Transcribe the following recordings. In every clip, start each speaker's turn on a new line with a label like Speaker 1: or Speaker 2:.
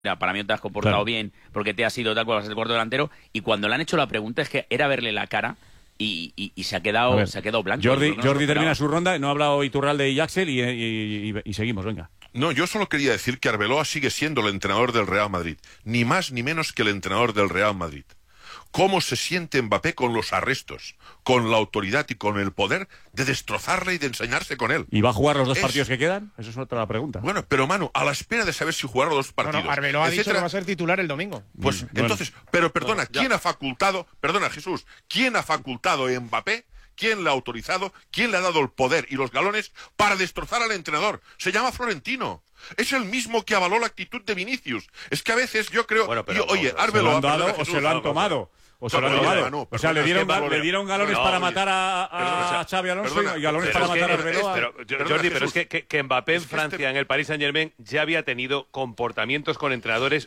Speaker 1: mira, para mí no te has comportado
Speaker 2: Claro.
Speaker 1: bien porque te has ido tal cual vas a ser cuarto delantero. Y cuando le han hecho la pregunta es que era verle la cara y se ha
Speaker 2: A
Speaker 1: quedado
Speaker 2: ver,
Speaker 1: blanco.
Speaker 2: Jordi,
Speaker 1: Yo creo que no se lo
Speaker 2: Jordi termina
Speaker 1: esperaba.
Speaker 2: su ronda, no ha hablado Iturralde y Axel y seguimos, venga.
Speaker 3: No, yo solo quería decir que Arbeloa sigue siendo el entrenador del Real Madrid. Ni más ni menos que el entrenador del Real Madrid. ¿Cómo se siente Mbappé con los arrestos, con la autoridad y con el poder de destrozarle y de ensañarse con él?
Speaker 2: ¿Y va a jugar los dos
Speaker 3: Es-
Speaker 2: partidos que quedan? Esa es otra pregunta.
Speaker 3: Bueno, pero Manu, a la espera de saber si jugar los dos partidos,
Speaker 4: Bueno, Arbeloa ha dicho
Speaker 3: etcétera,
Speaker 4: que va a ser titular el domingo.
Speaker 3: pues
Speaker 2: Bueno.
Speaker 3: entonces, pero perdona, ¿quién ha facultado, perdona Jesús, quién ha facultado a Mbappé? ¿Quién le ha autorizado? ¿Quién le ha dado el poder y los galones para destrozar al entrenador? Se llama Florentino. Es el mismo que avaló la actitud de Vinicius. Es que a veces yo creo...
Speaker 5: Bueno, pero
Speaker 3: oye,
Speaker 5: vamos,
Speaker 2: ¿Se lo
Speaker 3: Arbeloa...
Speaker 2: han dado
Speaker 3: perdona,
Speaker 2: o
Speaker 3: Jesús,
Speaker 2: se lo han
Speaker 5: vamos,
Speaker 2: tomado? ¿O se lo han
Speaker 3: Oye,
Speaker 2: tomado?
Speaker 3: Manu,
Speaker 2: O sea,
Speaker 3: perdona,
Speaker 2: le dieron galones
Speaker 3: no,
Speaker 2: para
Speaker 3: oye,
Speaker 2: matar a Xavi Alonso
Speaker 3: perdona,
Speaker 2: y galones
Speaker 3: pero
Speaker 2: para
Speaker 3: es
Speaker 2: matar a
Speaker 3: que
Speaker 2: Arbeloa.
Speaker 5: Pero,
Speaker 3: Perdona,
Speaker 5: Jordi, pero es
Speaker 3: Jesús.
Speaker 5: que Mbappé en
Speaker 3: Es que
Speaker 5: Francia, en el Paris Saint-Germain, ya había tenido comportamientos con entrenadores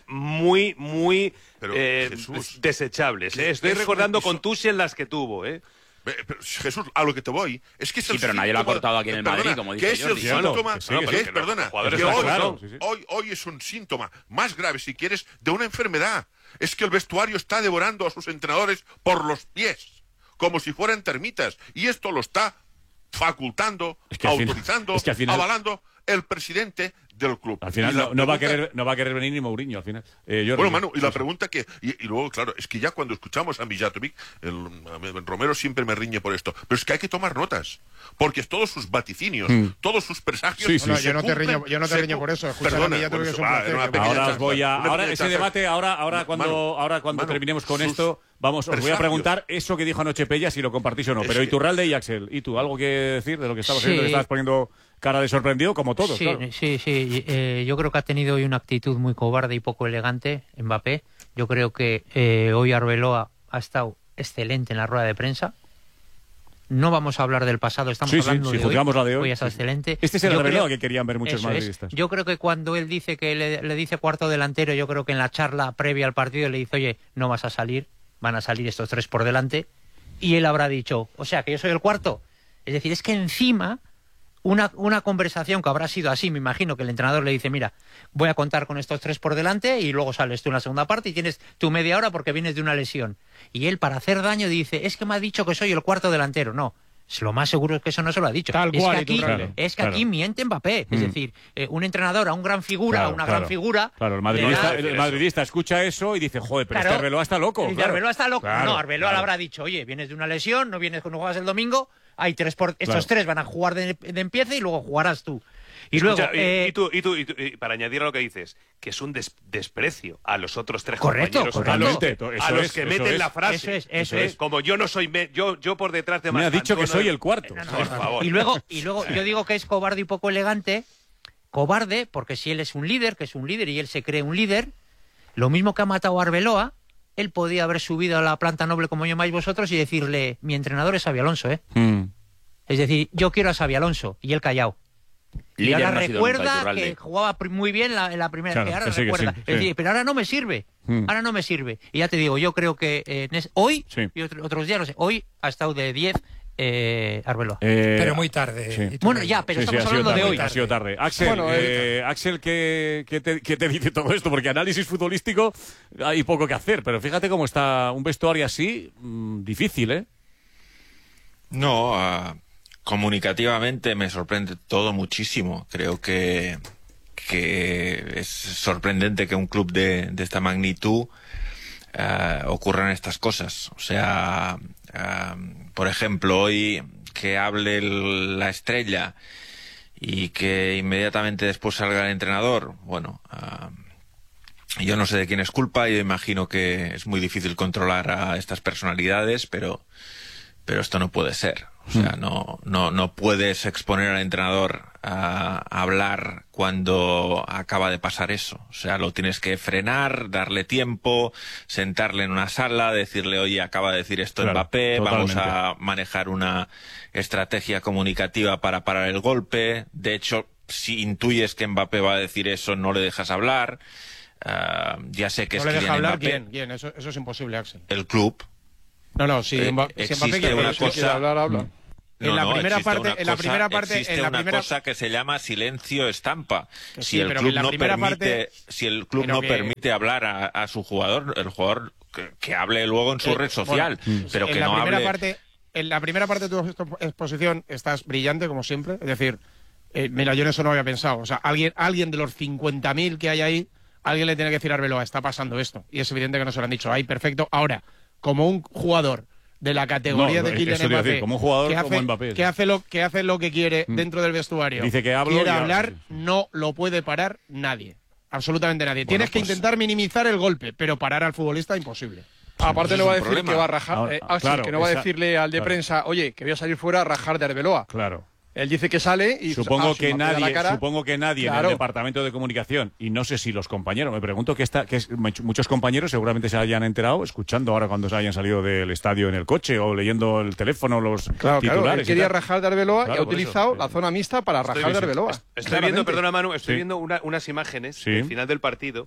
Speaker 5: muy
Speaker 3: Pero, Jesús,
Speaker 5: desechables. Estoy
Speaker 3: eso-
Speaker 5: recordando
Speaker 3: eso-
Speaker 5: con Tuchel las que tuvo.
Speaker 3: Pero, Jesús, a lo que te voy es que es
Speaker 1: Sí,
Speaker 3: el
Speaker 1: pero nadie lo ha
Speaker 3: síntoma-
Speaker 1: cortado aquí en el
Speaker 3: perdona,
Speaker 1: Madrid, como dice
Speaker 3: que es el
Speaker 1: Jordi.
Speaker 3: síntoma,
Speaker 2: Que sí, que
Speaker 3: que
Speaker 2: sí.
Speaker 3: es, perdona,
Speaker 5: los jugadores
Speaker 3: que
Speaker 5: están
Speaker 3: hoy,
Speaker 5: claros,
Speaker 2: sí, sí.
Speaker 3: hoy es un síntoma más grave, si quieres, de una enfermedad. Es que el vestuario está devorando a sus entrenadores por los pies, como si fueran termitas, y esto lo está facultando,
Speaker 2: Es que al final-
Speaker 3: autorizando,
Speaker 2: es que al final-
Speaker 3: avalando el presidente del club.
Speaker 2: Al final
Speaker 3: Y la
Speaker 2: no va a
Speaker 3: pregunta-
Speaker 2: querer venir ni Mourinho al final. Jordi.
Speaker 3: Bueno, Manu, y la
Speaker 2: Sí, sí.
Speaker 3: pregunta que... Y luego, claro, es que ya cuando escuchamos a Mijatovic, Romero siempre me riñe por esto, pero es que hay que tomar notas, porque todos sus vaticinios, todos sus presagios...
Speaker 2: Sí, sí.
Speaker 4: No,
Speaker 3: se
Speaker 4: yo no te
Speaker 3: cumplen,
Speaker 4: riño, yo no te
Speaker 3: se
Speaker 4: riño
Speaker 3: cu-
Speaker 4: por eso. Escuchar a
Speaker 3: Perdona,
Speaker 4: Mijatovic
Speaker 3: por
Speaker 4: es
Speaker 3: eso,
Speaker 4: un placer,
Speaker 3: era una
Speaker 4: que-
Speaker 3: pequeña
Speaker 2: Ahora os
Speaker 3: chanza,
Speaker 2: voy a...
Speaker 3: una
Speaker 2: Ahora
Speaker 3: pequeña
Speaker 2: ese
Speaker 3: chanza.
Speaker 2: debate, ahora cuando
Speaker 3: Manu,
Speaker 2: terminemos con
Speaker 3: sus
Speaker 2: esto, os voy a
Speaker 3: presagios.
Speaker 2: preguntar eso que dijo anoche Pella, si lo compartís o no.
Speaker 3: Es
Speaker 2: Pero
Speaker 3: que-
Speaker 2: Iturralde y Axel, ¿y tú algo que decir de lo que estabas
Speaker 6: Sí.
Speaker 2: viendo? Que estabas poniendo cara de sorprendido, como todos,
Speaker 6: Sí,
Speaker 2: claro.
Speaker 6: sí. Yo creo que ha tenido hoy una actitud muy cobarde y poco elegante, Mbappé. Yo creo que hoy Arbeloa ha estado excelente en la rueda de prensa. No vamos a hablar del pasado, estamos
Speaker 2: Sí, sí,
Speaker 6: hablando
Speaker 2: si
Speaker 6: de
Speaker 2: juzgamos la de hoy,
Speaker 6: Hoy ha estado
Speaker 2: sí.
Speaker 6: excelente.
Speaker 2: Este es el
Speaker 6: Yo
Speaker 2: Arbeloa
Speaker 6: creo-
Speaker 2: que querían ver muchos
Speaker 6: Eso es.
Speaker 2: madridistas.
Speaker 6: Yo creo que cuando él dice que le dice cuarto delantero, yo creo que en la charla previa al partido le dice, oye, no vas a salir, van a salir estos tres por delante. Y él habrá dicho, o sea, que yo soy el cuarto. Es decir, es que encima... Una conversación que habrá sido así, me imagino que el entrenador le dice, mira, voy a contar con estos tres por delante y luego sales tú en la segunda parte y tienes tu media hora porque vienes de una lesión. Y él, para hacer daño, dice, es que me ha dicho que soy el cuarto delantero. No, lo más seguro es que eso no se lo ha dicho.
Speaker 4: Tal
Speaker 6: es
Speaker 4: cual,
Speaker 6: que aquí,
Speaker 4: Iturralde.
Speaker 6: es que
Speaker 2: Claro.
Speaker 6: aquí miente Mbappé. Es decir, un entrenador a un gran figura,
Speaker 2: Claro,
Speaker 6: a una
Speaker 2: claro.
Speaker 6: gran figura...
Speaker 2: Claro, el
Speaker 6: le
Speaker 2: madridista,
Speaker 6: da-
Speaker 2: el madridista escucha eso y dice, joder, pero
Speaker 6: Claro.
Speaker 2: este Arbeloa está loco.
Speaker 6: Y
Speaker 2: claro.
Speaker 6: Arbeloa está loco.
Speaker 2: Claro,
Speaker 6: No, Arbeloa
Speaker 2: claro.
Speaker 6: le habrá dicho, oye, vienes de una lesión, no vienes cuando juegas el domingo, hay tres estos
Speaker 2: Claro.
Speaker 6: tres van a jugar de empiece y luego jugarás tú. Y
Speaker 5: Escucha,
Speaker 6: luego,
Speaker 5: y tú, para añadir a lo que dices, que es un desprecio a los otros tres
Speaker 6: Correcto,
Speaker 5: compañeros,
Speaker 2: correcto.
Speaker 5: a
Speaker 2: Eso
Speaker 5: los
Speaker 2: es,
Speaker 5: que
Speaker 2: eso
Speaker 5: meten
Speaker 2: es.
Speaker 5: la frase.
Speaker 6: Eso es.
Speaker 5: Como yo no soy... yo por detrás de
Speaker 2: Me ha
Speaker 5: Marc
Speaker 2: dicho que
Speaker 5: Antonio-
Speaker 2: soy el cuarto.
Speaker 5: Por favor.
Speaker 6: y luego yo digo que es cobarde y poco elegante. Cobarde, porque si él es un líder, que es un líder y él se cree un líder, lo mismo que ha matado a Arbeloa, él podía haber subido a la planta noble como llamáis vosotros y decirle, mi entrenador es Xabi Alonso, ¿eh?
Speaker 2: Mm.
Speaker 6: Es decir, yo quiero a Xabi Alonso, y él callado. Y
Speaker 1: Líder
Speaker 6: ahora
Speaker 1: no ha sido nunca
Speaker 6: recuerda
Speaker 1: Iturralde.
Speaker 6: que jugaba muy bien en la primera,
Speaker 2: Claro,
Speaker 6: que ahora
Speaker 2: que sí, que
Speaker 6: recuerda.
Speaker 2: sí,
Speaker 6: Es
Speaker 2: sí.
Speaker 6: decir, pero ahora no me sirve.
Speaker 2: Mm.
Speaker 6: Ahora no me sirve. Y ya te digo, yo creo que hoy
Speaker 2: Sí.
Speaker 6: y otros días, no sé, hoy ha estado de 10 Arbeloa.
Speaker 7: Pero muy tarde.
Speaker 2: sí.
Speaker 7: Iturralde.
Speaker 6: Bueno, ya, pero
Speaker 2: Sí, sí,
Speaker 6: estamos
Speaker 2: ha sido
Speaker 6: hablando de
Speaker 2: tarde,
Speaker 6: hoy.
Speaker 2: ha sido tarde. Axel,
Speaker 4: Bueno,
Speaker 2: Axel, ¿qué te dice todo esto? Porque análisis futbolístico hay poco que hacer, pero fíjate cómo está un vestuario así, difícil, ¿eh?
Speaker 8: No, comunicativamente me sorprende todo muchísimo. Creo que es sorprendente que un club de esta magnitud ocurran estas cosas. O sea, por ejemplo, hoy que hable la estrella y que inmediatamente después salga el entrenador, bueno, yo no sé de quién es culpa, yo imagino que es muy difícil controlar a estas personalidades, pero esto no puede ser. O sea, no puedes exponer al entrenador a hablar cuando acaba de pasar eso. O sea, lo tienes que frenar, darle tiempo, sentarle en una sala, decirle, oye, acaba de decir esto
Speaker 2: Claro,
Speaker 8: Mbappé, vamos
Speaker 2: totalmente.
Speaker 8: a manejar una estrategia comunicativa para parar el golpe. De hecho, si intuyes que Mbappé va a decir eso, no le dejas hablar. Ya sé que
Speaker 4: ¿No
Speaker 8: es
Speaker 4: le deja
Speaker 8: Kylian
Speaker 4: hablar?
Speaker 8: Mbappé,
Speaker 4: ¿Quién? Eso es imposible, Axel.
Speaker 8: El club.
Speaker 4: No, si
Speaker 8: existe
Speaker 4: Mbappé quiere
Speaker 8: una
Speaker 4: hablar, si quiere
Speaker 8: cosa-
Speaker 4: hablar, habla.
Speaker 8: No,
Speaker 4: la primera parte,
Speaker 8: existe una cosa que se llama silencio estampa. Si el club no permite hablar a su jugador, el jugador que hable luego en su red social, pero que no hable.
Speaker 4: En la primera parte de tu exposición estás brillante, como siempre. Es decir, mira, yo en eso no había pensado. O sea, alguien de los 50.000 que hay ahí, alguien le tiene que decir a Arbeloa, está pasando esto. Y es evidente que no se lo han dicho. Ahí, perfecto. Ahora, como un jugador de la categoría de Kylian Mbappé,
Speaker 2: como un jugador como Mbappé,
Speaker 4: que hace lo que quiere dentro del vestuario,
Speaker 2: dice que
Speaker 4: quiere hablar, no lo puede parar nadie. Absolutamente nadie. Tienes que intentar minimizar el golpe, pero parar al futbolista imposible.
Speaker 7: Aparte no va a decir que va a rajar, que no va a decirle al de prensa, oye, que voy a salir fuera a rajar de Arbeloa.
Speaker 2: Claro.
Speaker 7: Él dice que sale y
Speaker 2: supongo que nadie en el departamento de comunicación, y no sé si los compañeros, me pregunto muchos compañeros seguramente se hayan enterado escuchando ahora cuando se hayan salido del estadio en el coche o leyendo el teléfono los titulares.
Speaker 7: Claro, él quería rajar de Arbeloa y ha utilizado la zona mixta para rajar de Arbeloa.
Speaker 5: Estoy viendo, perdona Manu, viendo unas imágenes del final del partido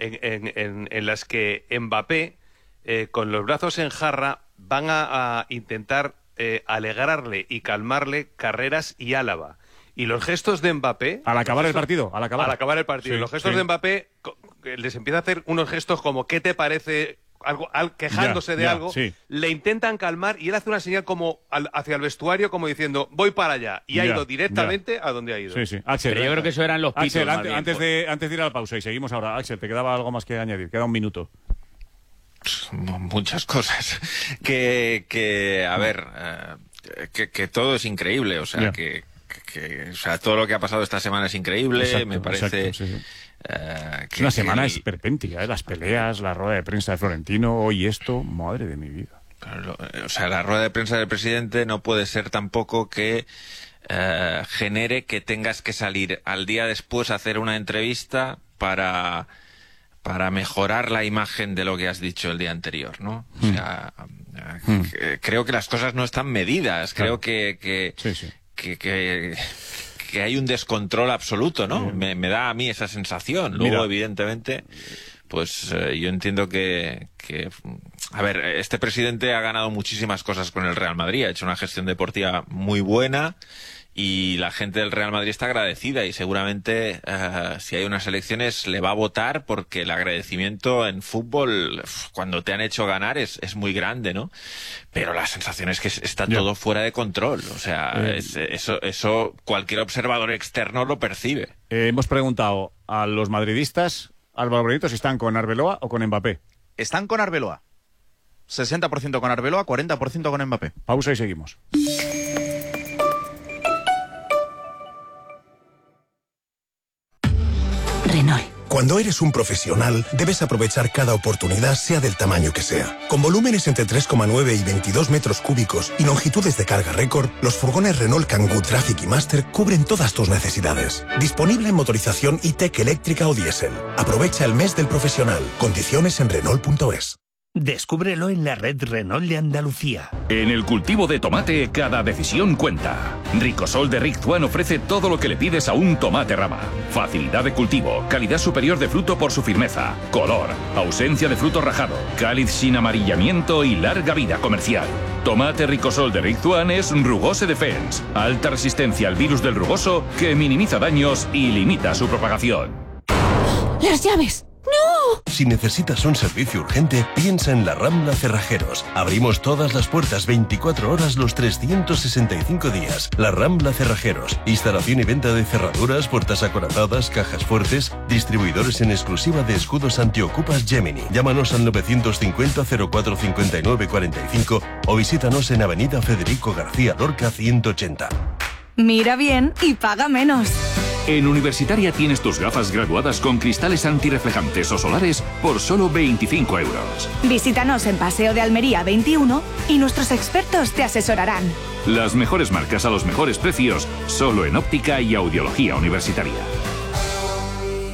Speaker 5: en las que Mbappé, con los brazos en jarra, van a intentar alegrarle y calmarle Carreras y Álava. Y los gestos de Mbappé...
Speaker 2: Al acabar el partido.
Speaker 5: Sí, los gestos de Mbappé les empieza a hacer unos gestos como ¿qué te parece? Quejándose de algo. Sí. Le intentan calmar y él hace una señal como hacia el vestuario como diciendo voy para allá. Y ha ido directamente a donde ha ido.
Speaker 2: Sí. Axel,
Speaker 1: pero yo creo que eso eran los pitos.
Speaker 2: Axel, antes de ir a la pausa y seguimos ahora. Axel, ¿te quedaba algo más que añadir? Queda un minuto.
Speaker 8: Muchas cosas que todo es increíble, o sea, que todo lo que ha pasado esta semana es increíble. Me parece
Speaker 2: que una semana esperpéntica, las peleas, la rueda de prensa de Florentino, hoy esto, madre de mi vida.
Speaker 8: O sea, la rueda de prensa del presidente no puede ser tampoco que genere que tengas que salir al día después a hacer una entrevista para mejorar la imagen de lo que has dicho el día anterior, ¿no? O sea, creo que las cosas no están medidas. Creo que hay un descontrol absoluto, ¿no? Me da a mí esa sensación. Luego, evidentemente, pues yo entiendo que... A ver, este presidente ha ganado muchísimas cosas con el Real Madrid. Ha hecho una gestión deportiva muy buena. Y la gente del Real Madrid está agradecida y seguramente si hay unas elecciones le va a votar porque el agradecimiento en fútbol cuando te han hecho ganar es muy grande, ¿no? Pero la sensación es que está todo fuera de control. O sea, eso cualquier observador externo lo percibe.
Speaker 2: Hemos preguntado a los madridistas, Álvaro Benito, si están con Arbeloa o con Mbappé.
Speaker 9: Están con Arbeloa. 60% con Arbeloa, 40% con Mbappé.
Speaker 2: Pausa y seguimos.
Speaker 10: Renault. Cuando eres un profesional, debes aprovechar cada oportunidad, sea del tamaño que sea. Con volúmenes entre 3,9 y 22 metros cúbicos y longitudes de carga récord, los furgones Renault Kangoo Traffic y Master cubren todas tus necesidades. Disponible en motorización e-tech eléctrica o diésel. Aprovecha el mes del profesional. Condiciones en Renault.es.
Speaker 11: Descúbrelo en la red Renault de Andalucía.
Speaker 12: En el cultivo de tomate, cada decisión cuenta. Ricosol de Rick Juan ofrece todo lo que le pides a un tomate rama. Facilidad de cultivo, calidad superior de fruto por su firmeza, color, ausencia de fruto rajado, cáliz sin amarillamiento y larga vida comercial. Tomate Ricosol de Rick Juan es Rugose Defense, alta resistencia al virus del rugoso que minimiza daños y limita su propagación.
Speaker 13: ¡Las llaves! ¡No!
Speaker 14: Si necesitas un servicio urgente, piensa en La Rambla Cerrajeros. Abrimos todas las puertas 24 horas los 365 días. La Rambla Cerrajeros. Instalación y venta de cerraduras, puertas acorazadas, cajas fuertes. Distribuidores en exclusiva de escudos antiocupas Gemini. Llámanos al 950 04 59 45 o visítanos en Avenida Federico García Lorca 180.
Speaker 13: Mira bien y paga menos.
Speaker 12: En Universitaria tienes tus gafas graduadas con cristales antirreflejantes o solares por solo 25 euros.
Speaker 13: Visítanos en Paseo de Almería 21 y nuestros expertos te asesorarán.
Speaker 12: Las mejores marcas a los mejores precios, solo en óptica y audiología universitaria.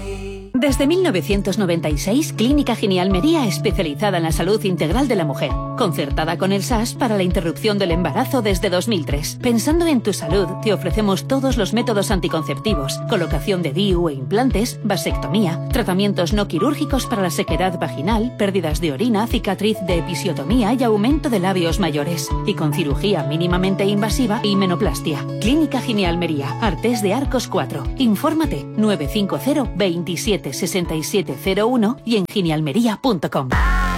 Speaker 15: Desde 1996, Clínica Gini Almería, especializada en la salud integral de la mujer. concertada con el SAS para la interrupción del embarazo desde 2003. Pensando en tu salud, te ofrecemos todos los métodos anticonceptivos, colocación de DIU e implantes, vasectomía, tratamientos no quirúrgicos para la sequedad vaginal, pérdidas de orina, cicatriz de episiotomía y aumento de labios mayores. Y con cirugía mínimamente invasiva y menoplastia. Clínica Gine Almería, Artés de Arcos 4. Infórmate 950 27 67 01 y en ginealmería.com.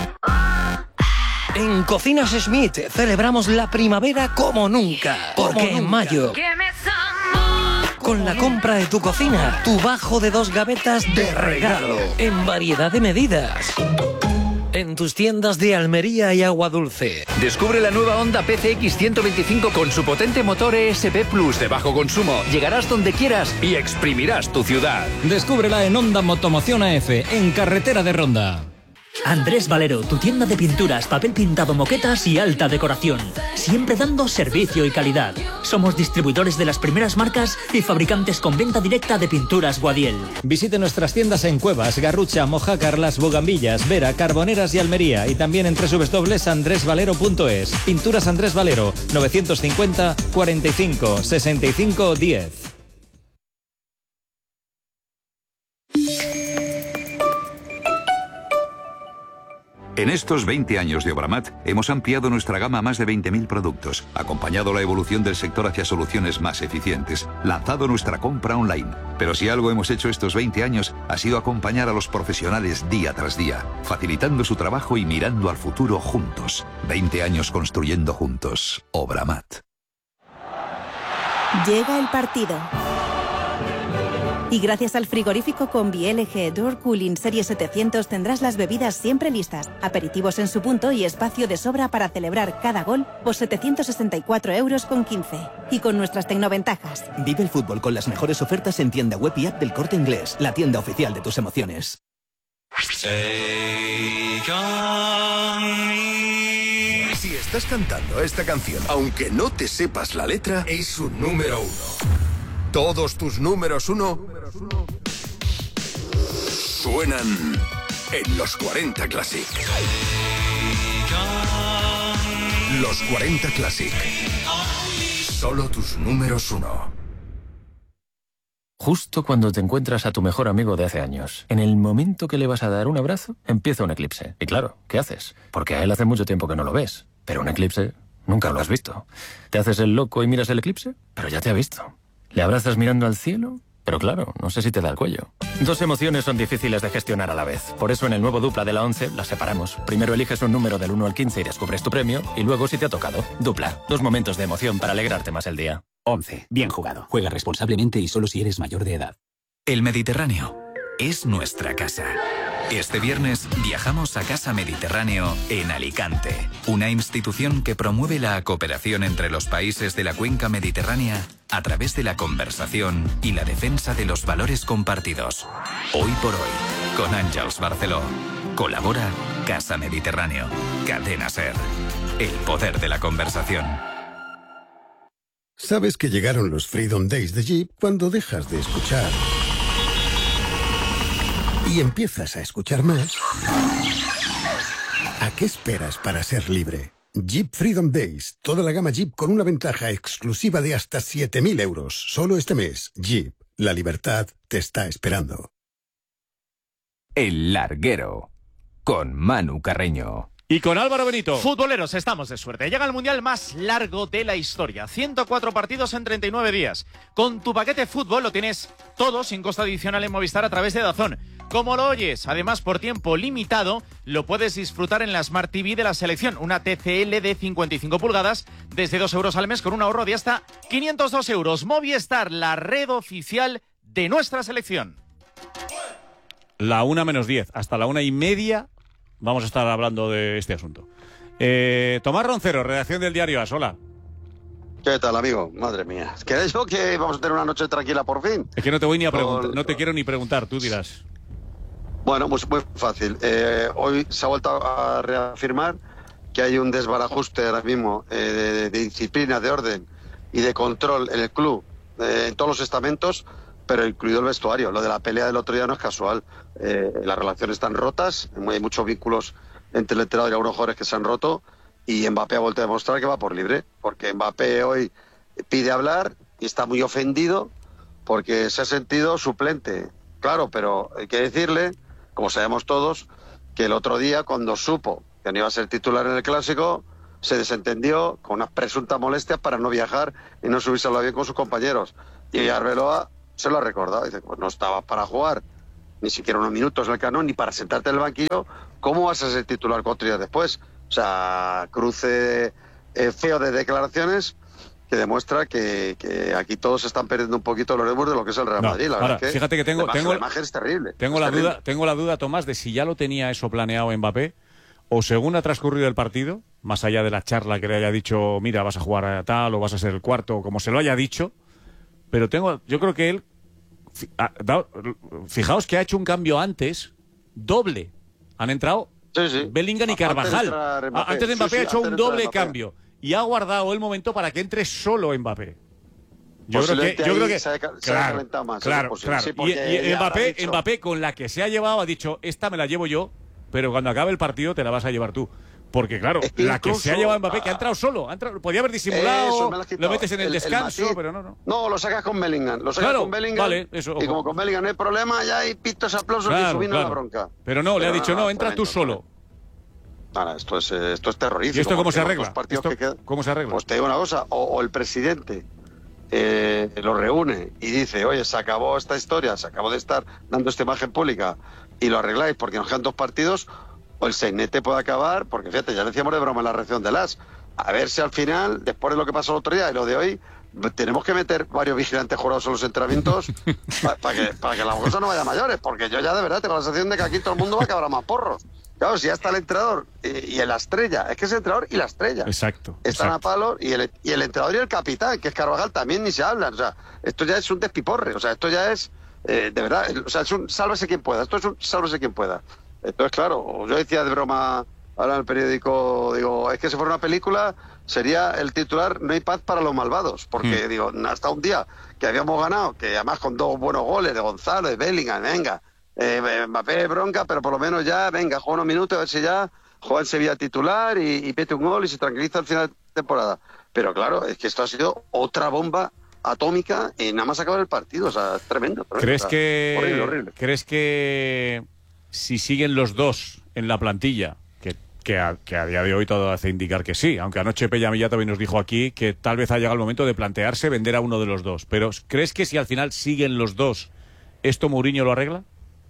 Speaker 16: En Cocinas Smith celebramos la primavera como nunca. Porque en mayo, con la compra de tu cocina, tu bajo de 2 gavetas de regalo. En variedad de medidas. En tus tiendas de Almería y Agua Dulce.
Speaker 17: Descubre la nueva Honda PCX 125 con su potente motor ESP Plus de bajo consumo. Llegarás donde quieras y exprimirás tu ciudad.
Speaker 18: Descúbrela en Honda Motomoción AF, en Carretera de Ronda.
Speaker 19: Andrés Valero, tu tienda de pinturas, papel pintado, moquetas y alta decoración. Siempre dando servicio y calidad. Somos distribuidores de las primeras marcas y fabricantes con venta directa de pinturas Guadiel.
Speaker 18: Visite nuestras tiendas en Cuevas, Garrucha, Mojácar, Las Bugambillas, Vera, Carboneras y Almería. Y también en www.andresvalero.es. Pinturas Andrés Valero, 950 45 65 10.
Speaker 20: En estos 20 años de Obramat hemos ampliado nuestra gama a más de 20.000 productos, acompañado la evolución del sector hacia soluciones más eficientes, lanzado nuestra compra online. Pero si algo hemos hecho estos 20 años ha sido acompañar a los profesionales día tras día, facilitando su trabajo y mirando al futuro juntos. 20 años construyendo juntos. Obramat.
Speaker 21: Llega el partido. Y gracias al frigorífico Combi LG Door Cooling Serie 700 tendrás las bebidas siempre listas, aperitivos en su punto y espacio de sobra para celebrar cada gol por 764,15 €. Y con nuestras tecnoventajas.
Speaker 22: Vive el fútbol con las mejores ofertas en tienda web y app del Corte Inglés, la tienda oficial de tus emociones.
Speaker 14: Si estás cantando esta canción, aunque no te sepas la letra, es un número 1. Todos tus números 1 suenan en los 40 Classic. Los 40 Classic. Solo tus números 1.
Speaker 23: Justo cuando te encuentras a tu mejor amigo de hace años, en el momento que le vas a dar un abrazo, empieza un eclipse. Y claro, ¿qué haces? Porque a él hace mucho tiempo que no lo ves. Pero un eclipse nunca lo has visto. ¿Te haces el loco y miras el eclipse? Pero ya te ha visto. ¿Le abrazas mirando al cielo? Pero claro, no sé si te da el cuello. Dos emociones son difíciles de gestionar a la vez. Por eso en el nuevo Dupla de la 11 las separamos. Primero eliges un número del 1 al 15 y descubres tu premio. Y luego si te ha tocado. Dupla. 2 momentos de emoción para alegrarte más el día.
Speaker 24: 11. Bien jugado. Juega responsablemente y solo si eres mayor de edad.
Speaker 25: El Mediterráneo es nuestra casa. Este viernes viajamos a Casa Mediterráneo en Alicante, una institución que promueve la cooperación entre los países de la cuenca mediterránea a través de la conversación y la defensa de los valores compartidos. Hoy por hoy, con Àngels Barceló. Colabora Casa Mediterráneo. Cadena SER. El poder de la conversación.
Speaker 10: Sabes que llegaron los Freedom Days de Jeep cuando dejas de escuchar y empiezas a escuchar más. ¿A qué esperas para ser libre? Jeep Freedom Days. Toda la gama Jeep con una ventaja exclusiva de hasta 7.000 €. Solo este mes. Jeep. La libertad te está esperando.
Speaker 26: El Larguero. Con Manu Carreño.
Speaker 2: Y con Álvaro Benito.
Speaker 27: Futboleros, estamos de suerte. Llega el mundial más largo de la historia. 104 partidos en 39 días. Con tu paquete fútbol lo tienes todo sin costo adicional en Movistar a través de DAZN. Como lo oyes, además por tiempo limitado, lo puedes disfrutar en la Smart TV de la selección. Una TCL de 55 pulgadas desde 2 € al mes con un ahorro de hasta 502 €. Movistar, la red oficial de nuestra selección.
Speaker 2: La 1 menos 10. Hasta la 1:30 vamos a estar hablando de este asunto. Tomás Roncero, redacción del diario AS. Hola.
Speaker 28: ¿Qué tal, amigo? Madre mía. ¿Queréis que vamos a tener una noche tranquila por fin?
Speaker 2: Es que no te voy ni a preguntar, no te quiero ni preguntar, tú dirás.
Speaker 28: Bueno, pues muy fácil. Hoy se ha vuelto a reafirmar que hay un desbarajuste ahora mismo de disciplina, de orden y de control en el club, en todos los estamentos, pero incluido el vestuario. Lo de la pelea del otro día no es casual. Las relaciones están rotas, hay muchos vínculos entre el entrenador y algunos jugadores que se han roto, Y Mbappé ha vuelto a demostrar que va por libre, porque Mbappé hoy pide hablar y está muy ofendido porque se ha sentido suplente. Claro, pero hay que decirle, como sabemos todos, que el otro día, cuando supo que no iba a ser titular en el Clásico, se desentendió con unas presuntas molestias para no viajar y no subirse al avión con sus compañeros. Y Arbeloa se lo ha recordado. Dice, pues no estabas para jugar ni siquiera unos minutos en el Camp Nou, ni para sentarte en el banquillo. ¿Cómo vas a ser titular 4 días después? O sea, cruce feo de declaraciones que demuestra que aquí todos están perdiendo un poquito los nervios de lo que es el Real Madrid. La
Speaker 2: ahora,
Speaker 28: verdad que
Speaker 2: fíjate que tengo
Speaker 28: la imagen es terrible.
Speaker 2: Tengo la duda, Tomás, de si ya lo tenía eso planeado Mbappé, o según ha transcurrido el partido, más allá de la charla que le haya dicho, mira, vas a jugar a tal o vas a ser el cuarto, como se lo haya dicho, pero yo creo que él, fijaos que ha hecho un cambio antes, doble. Han entrado Bellingham y Carvajal. Antes de Mbappé ha hecho un doble cambio y ha guardado el momento para que entre solo Mbappé. Yo creo que claro. Sí, y Mbappé con la que se ha llevado ha dicho, esta me la llevo yo, pero cuando acabe el partido te la vas a llevar tú. Porque claro, es que la que se ha llevado Mbappé, que ha entrado solo, podía haber disimulado, lo metes en el descanso, pero no.
Speaker 28: No, lo sacas con Bellingham,
Speaker 2: vale, eso,
Speaker 28: y como con Bellingham no hay problema, ya hay pistos, aplausos y subiendo la bronca.
Speaker 2: Pero no, le ha dicho, no, entra tú solo.
Speaker 28: Nada, esto es terrorífico.
Speaker 2: ¿Y esto cómo se arregla? ¿Cómo se arregla?
Speaker 28: Pues te digo una cosa, o el presidente lo reúne y dice, oye, se acabó esta historia, se acabó de estar dando esta imagen pública y lo arregláis porque nos quedan 2 partidos, o el sainete puede acabar, porque fíjate, ya le decíamos de broma en la reacción de Las, a ver si al final, después de lo que pasó el otro día y lo de hoy, tenemos que meter varios vigilantes jurados en los entrenamientos para que la cosa no vaya a mayores, porque yo ya de verdad tengo la sensación de que aquí todo el mundo va a acabar a más porros. Claro, si ya está el entrenador y la estrella, es que es el entrenador y la estrella.
Speaker 2: Exacto.
Speaker 28: Están a palo y el entrenador y el capitán, que es Carvajal, también ni se hablan. O sea, esto ya es un despiporre, o sea, esto ya es, de verdad, o sea, es un sálvese quien pueda, esto es un sálvese quien pueda. Entonces, claro, yo decía de broma ahora en el periódico, digo, es que si fuera una película sería el titular "No hay paz para los malvados", porque digo, hasta un día que habíamos ganado, que además con 2 buenos goles de Gonzalo, de Bellingham, venga, Mbappé bronca, pero por lo menos ya, venga, juega unos minutos, a ver si ya juega en Sevilla titular y mete un gol y se tranquiliza al final de temporada. Pero claro, es que esto ha sido otra bomba atómica y nada más acabar el partido, o sea, es tremendo.
Speaker 2: ¿Crees horrible. ¿Crees que si siguen los dos en la plantilla, que a día de hoy todo hace indicar que sí, aunque anoche Pellamilla también nos dijo aquí que tal vez ha llegado el momento de plantearse vender a uno de los dos, pero ¿crees que si al final siguen los dos, esto Mourinho lo arregla?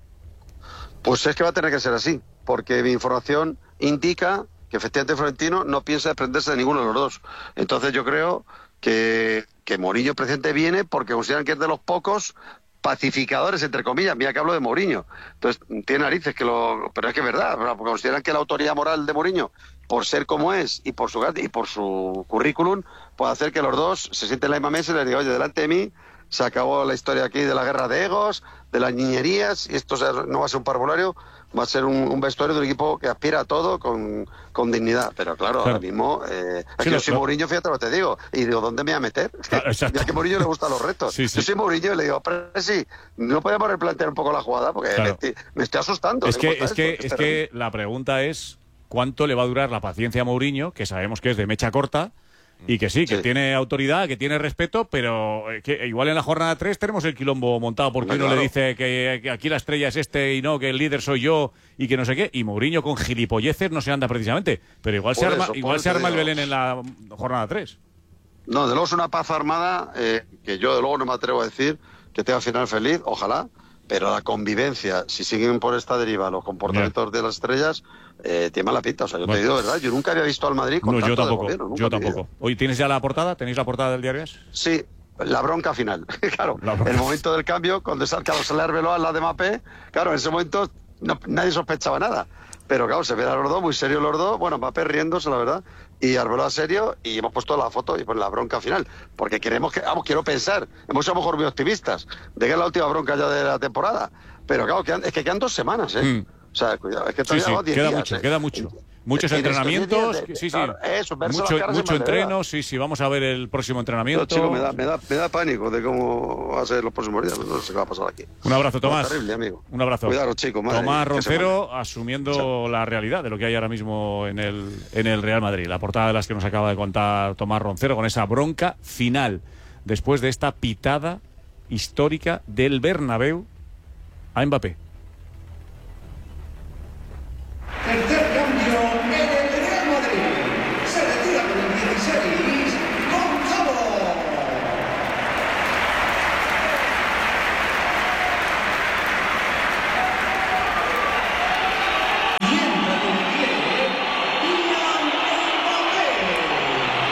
Speaker 28: Pues es que va a tener que ser así, porque mi información indica que efectivamente Florentino no piensa desprenderse de ninguno de los dos. Entonces yo creo que Mourinho presidente viene porque consideran que es de los pocos pacificadores, entre comillas, mira que hablo de Mourinho. Entonces, tiene narices pero es que es verdad, porque consideran que la autoridad moral de Mourinho, por ser como es y por su currículum, puede hacer que los dos se sienten en la misma mesa y les digan, oye, delante de mí se acabó la historia aquí de la guerra de egos, de las niñerías, y esto no va a ser un parvulario, va a ser un vestuario de un equipo que aspira a todo con dignidad. Pero claro, ahora mismo, aquí yo soy Mourinho, fíjate lo que te digo, y digo, ¿dónde me voy a meter? Ya que a Mourinho le gustan los retos. Yo soy Mourinho y le digo, pero sí, no podemos replantear un poco la jugada, porque me estoy asustando.
Speaker 2: Es que la pregunta es, ¿cuánto le va a durar la paciencia a Mourinho, que sabemos que es de mecha corta, y que sí, que tiene autoridad, que tiene respeto, pero que igual en la jornada 3 tenemos el quilombo montado porque uno le dice que aquí la estrella es este y no, que el líder soy yo y que no sé qué, y Mourinho con gilipolleces no se anda precisamente, pero igual se arma el Belén en la jornada 3.
Speaker 28: No, de luego es una paz armada que yo de luego no me atrevo a decir que tenga final feliz, ojalá, pero la convivencia, si siguen por esta deriva los comportamientos de las estrellas, tiene mala pinta. O sea, yo te digo, ¿verdad? Yo nunca había visto al Madrid con tanto de gobierno.
Speaker 2: Yo tampoco. Hoy, ¿tienes ya la portada? ¿Tenéis la portada del diario?
Speaker 28: Sí, la bronca final. Claro, el momento del cambio, cuando sale Arbeloa al lado de Mbappé, claro, en ese momento nadie sospechaba nada. Pero claro, se ven a los dos, muy serios los dos, bueno, Mbappé riéndose, la verdad, y Arbeloa serio, y hemos puesto la foto y pues la bronca final, porque quiero pensar, hemos sido a lo mejor muy optimistas, de que es la última bronca ya de la temporada, pero claro, es que quedan 2 semanas, O sea, cuidado, es que todavía
Speaker 2: queda mucho. Muchos entrenamientos, sí,
Speaker 28: eso,
Speaker 2: mucho entreno, sí, vamos a ver el próximo entrenamiento.
Speaker 28: Chico, me da pánico de cómo va a ser los próximos días, no sé qué va a pasar aquí.
Speaker 2: Un abrazo, Tomás.
Speaker 28: Terrible, amigo.
Speaker 2: Un abrazo.
Speaker 28: Cuidaros, chicos.
Speaker 2: Tomás Roncero asumiendo la realidad de lo que hay ahora mismo en el Real Madrid. La portada de las que nos acaba de contar Tomás Roncero con esa bronca final después de esta pitada histórica del Bernabéu a Mbappé.